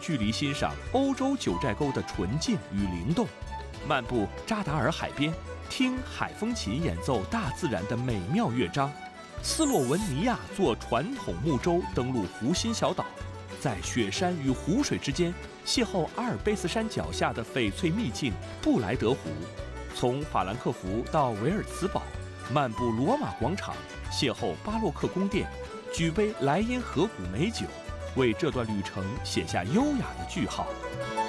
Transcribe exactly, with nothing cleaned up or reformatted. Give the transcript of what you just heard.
距离欣赏欧洲九寨沟的纯净与灵动，漫步扎达尔海边，听海风琴演奏大自然的美妙乐章。斯洛文尼亚坐传统木舟登陆湖心小岛，在雪山与湖水之间邂逅阿尔卑斯山脚下的翡翠秘境布莱德湖。从法兰克福到维尔茨堡，漫步罗马广场，邂逅巴洛克宫殿，举杯莱茵河谷美酒，为这段旅程写下优雅的句号。